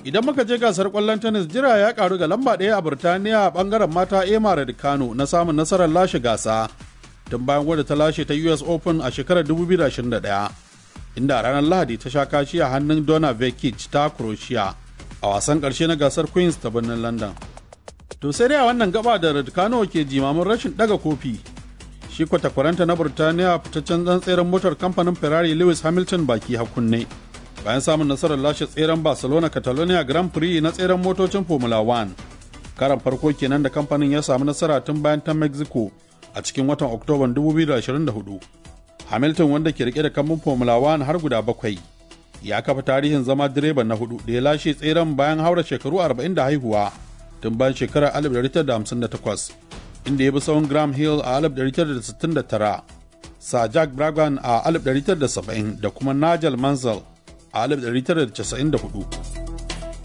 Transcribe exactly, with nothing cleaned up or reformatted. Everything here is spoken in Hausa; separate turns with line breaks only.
Idan muka je gasar kwallon tennis, jira ya karu ga lamba ɗaya a Birtaniya a bangaren mata Emma Raducanu na samun nasarar lashe gasa tun bayan wadda ta lashe ta U S Open a shekarar dubu biyu da ashirin da ɗaya, inda a ranar Lahadi ta sha kashi a hannun Donna Vekic ta Croatia a wasan ƙarshe na gasar Queens ta birnin London. To sai dai a wannan gaba da Raducanu ke jimamin rashin daga kofi, shi kwatakwaranta na Birtaniya fitaccen ɗan tseren motar kamfanin Ferrari Lewis Hamilton baki hakunne. Bayan samun nasarar lashe tseren Barcelona Catalonia Grand Prix na tseren motocin Formula One, karan farko kenan da kamfanin ya samu nasara tun bayan ta Mexico a cikin watan Oktoban dubu biyu da ashirin da hudu. Hamilton, wanda ke rike da kambun Formula One har guda bakwai, ya kafa tarihin zama direban na hudu da ya lashe tseren bayan haura shekaru arba'in da haihuwa tun bayan shekarar alif ɗari tara da hamsin da takwas, inda ya bi tsawon Graham Hill a alif ɗari tara da sittin da tara, Sir Jack Brabham a alif ɗari tara da saba'in da kuma Nigel Mansell a alif ɗari tara da casa'in da hudu.